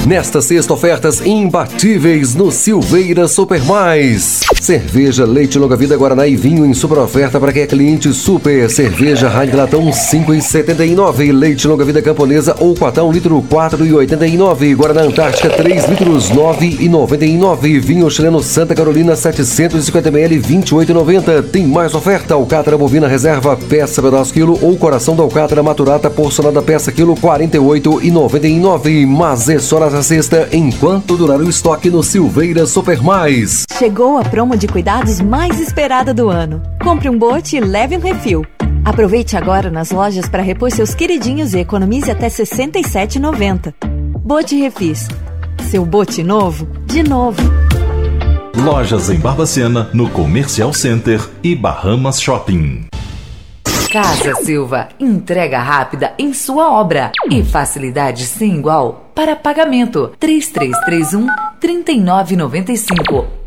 Nesta sexta, ofertas imbatíveis no Silveira Super Mais. Cerveja, leite longa-vida, Guaraná e vinho em super oferta para quem é cliente super. Cerveja Heineken latão 5,79. Leite longa-vida camponesa ou quatão litro 4,89. Guaraná Antártica 3 litros 9,99. Vinho chileno Santa Carolina 750 ml 28,90. Tem mais oferta: alcatra bovina reserva peça pedaço quilo ou coração da alcatra maturata porcionada peça quilo 48,99. Mas é só nessa sexta enquanto durar o estoque no Silveira Super Mais. Chegou a promo de cuidados mais esperada do ano. Compre um bote e leve um refil. Aproveite agora nas lojas para repor seus queridinhos e economize até R$ 67,90. Bote Refis. Seu bote novo, de novo. Lojas em Barbacena, no Comercial Center e Bahamas Shopping. Casa Silva, entrega rápida em sua obra e facilidade sem igual para pagamento. 3331-3995